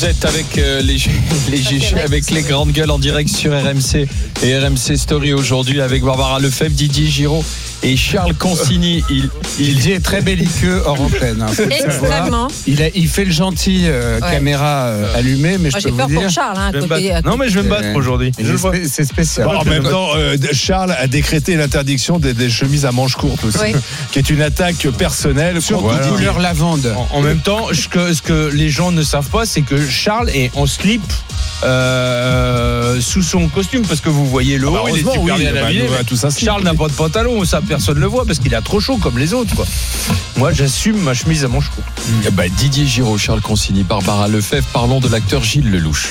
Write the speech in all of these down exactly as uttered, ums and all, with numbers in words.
Vous êtes avec euh, les, les G G, avec les grandes gueules en direct sur R M C et R M C Story aujourd'hui avec Barbara Lefebvre, Didier Giraud et Charles Consigny. Il, il est très belliqueux hors antenne. Hein, extrêmement. Il, a, il fait le gentil, euh, ouais. caméra euh, allumée, mais Moi, je peux j'ai peur vous dire. pour Charles. Hein, à côté, à côté. Non, mais je vais me battre euh, aujourd'hui. C'est, c'est spécial. Bon, en même temps, euh, Charles a décrété l'interdiction des, des chemises à manches courtes aussi, oui. qui est une attaque personnelle. Sur voilà. couleur lavande. En, en même temps, ce que, ce que les gens ne savent pas, c'est que Charles est en slip. Euh, sous son costume parce que vous voyez le haut, ah bah il est super oui, bien bah habillé. Bah, tout ça, Charles n'a pas de pantalon, ça personne ne le voit parce qu'il a trop chaud comme les autres quoi. Moi j'assume ma chemise à manches courtes. Mmh. Bah, Didier Giraud, Charles Consigny, Barbara Lefebvre, parlons de l'acteur Gilles Lellouche.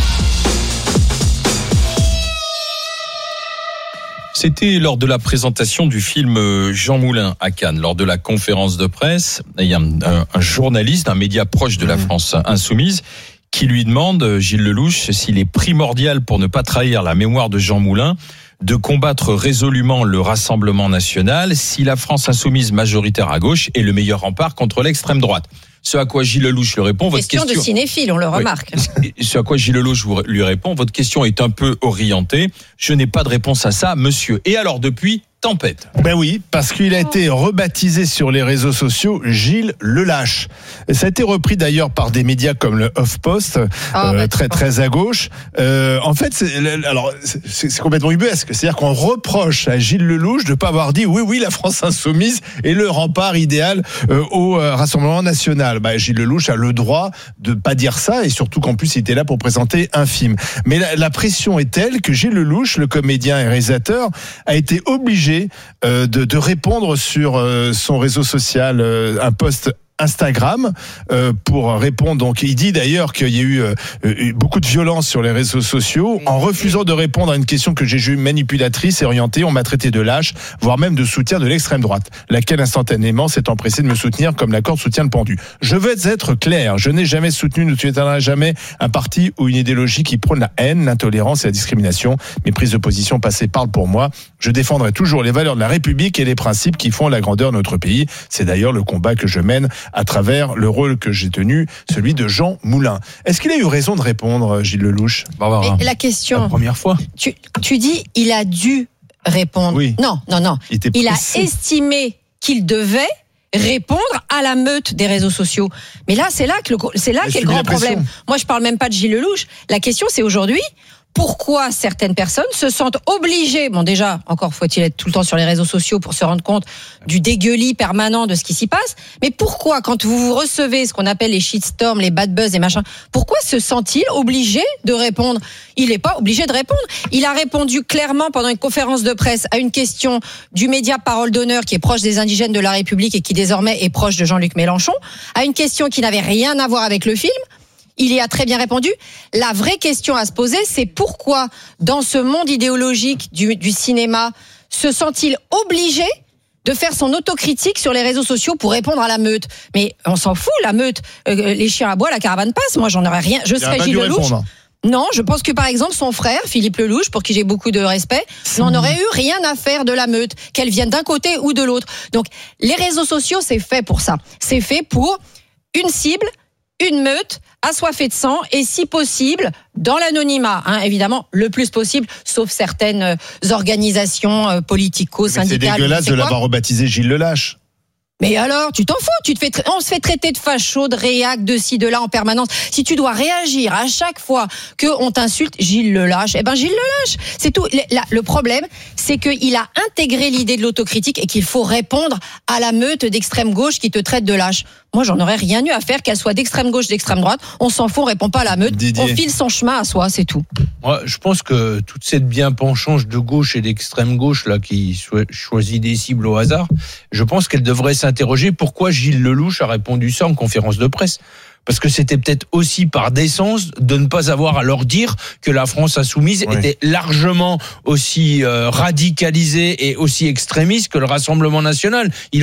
C'était lors de la présentation du film Jean Moulin à Cannes, lors de la conférence de presse. Il y a un, un, un journaliste, un média proche de la France insoumise, qui lui demande, Gilles Lellouche, s'il est primordial pour ne pas trahir la mémoire de Jean Moulin, de combattre résolument le Rassemblement national si la France insoumise majoritaire à gauche est le meilleur rempart contre l'extrême droite. Ce à quoi Gilles Lellouche lui répond, votre question... Question de cinéphile, on le remarque. Oui. Ce à quoi Gilles Lellouche lui répond, votre question est un peu orientée. Je n'ai pas de réponse à ça, monsieur. Et alors depuis... Tempête. Ben oui, parce qu'il a été rebaptisé sur les réseaux sociaux Gilles Lelâche. Et ça a été repris d'ailleurs par des médias comme le HuffPost, ah, euh, bah, très très à gauche. Euh, en fait, c'est, alors c'est, c'est complètement ubuesque. C'est-à-dire qu'on reproche à Gilles Lellouche de ne pas avoir dit oui oui la France insoumise est le rempart idéal euh, au euh, Rassemblement national. Ben, Gilles Lellouche a le droit de pas dire ça et surtout qu'en plus il était là pour présenter un film. Mais la, la pression est telle que Gilles Lellouche, le comédien et réalisateur, a été obligé De, de répondre sur euh, son réseau social, euh, un post Instagram euh, pour répondre. Donc il dit d'ailleurs qu'il y a eu euh, beaucoup de violence sur les réseaux sociaux. En refusant de répondre à une question que j'ai jugée manipulatrice et orientée, on m'a traité de lâche, voire même de soutien de l'extrême droite, laquelle instantanément s'est empressée de me soutenir comme la corde soutient le pendu. Je veux être clair, je n'ai jamais soutenu, ne soutiendrai jamais un parti ou une idéologie qui prône la haine, l'intolérance et la discrimination. Mes prises de position passées parlent pour moi. Je défendrai toujours les valeurs de la République et les principes qui font la grandeur de notre pays. C'est d'ailleurs le combat que je mène à travers le rôle que j'ai tenu, celui de Jean Moulin. Est-ce qu'il a eu raison de répondre, Gilles Lellouche, Barbara ? Et la question, la première fois. Tu, tu dis, il a dû répondre. Oui. Non, non, non. Il, il a estimé qu'il devait répondre à la meute des réseaux sociaux. Mais là, c'est là que le, c'est là qu'est le grand problème. Moi, je parle même pas de Gilles Lellouche. La question, c'est aujourd'hui, pourquoi certaines personnes se sentent obligées, bon déjà, encore faut-il être tout le temps sur les réseaux sociaux pour se rendre compte du dégueulis permanent de ce qui s'y passe, mais pourquoi quand vous vous recevez ce qu'on appelle les shitstorms, les bad buzz et machin, pourquoi se sent-il obligé de répondre ? Il n'est pas obligé de répondre. Il a répondu clairement pendant une conférence de presse à une question du média Parole d'Honneur qui est proche des indigènes de la République et qui désormais est proche de Jean-Luc Mélenchon, à une question qui n'avait rien à voir avec le film. Il y a très bien répondu. La vraie question à se poser, c'est pourquoi, dans ce monde idéologique du, du cinéma, se sent-il obligé de faire son autocritique sur les réseaux sociaux pour répondre à la meute ? Mais on s'en fout, la meute. Euh, les chiens à bois, la caravane passe. Moi, j'en aurais rien. Je serais Gilles Lellouche. Non, je pense que par exemple son frère, Philippe Lellouche, pour qui j'ai beaucoup de respect, n'en aurait eu rien à faire de la meute, qu'elle vienne d'un côté ou de l'autre. Donc, les réseaux sociaux, c'est fait pour ça. C'est fait pour une cible, une meute assoiffée de sang et si possible dans l'anonymat, hein, évidemment le plus possible, sauf certaines euh, organisations euh, politico-syndicales. C'est dégueulasse de l'avoir rebaptisé Gilles Lelâche. Mais alors, tu t'en fous, tu te fais tra- on se fait traiter de facho, de réac, de ci, de là en permanence. Si tu dois réagir à chaque fois qu'on t'insulte, Gilles Lelâche, eh ben Gilles Lelâche, c'est tout. Le, la, le problème, c'est qu'il a intégré l'idée de l'autocritique et qu'il faut répondre à la meute d'extrême gauche qui te traite de lâche. Moi, j'en aurais rien eu à faire, qu'elle soit d'extrême gauche, d'extrême droite. On s'en fout, on répond pas à la meute. Didier. On file son chemin à soi, c'est tout. Moi, je pense que toute cette bien-penchance de gauche et d'extrême gauche là qui choisit des cibles au hasard, je pense qu'elle devrait s'interroger pourquoi Gilles Lellouche a répondu ça en conférence de presse. Parce que c'était peut-être aussi par décence de ne pas avoir à leur dire que la France insoumise oui. était largement aussi euh, radicalisée et aussi extrémiste que le Rassemblement national. Il